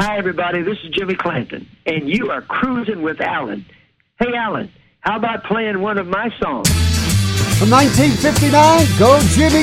Hi, everybody. This is Jimmy Clanton, and you are cruising with Alan. Hey, Alan, how about playing one of my songs? From 1959, Go Jimmy!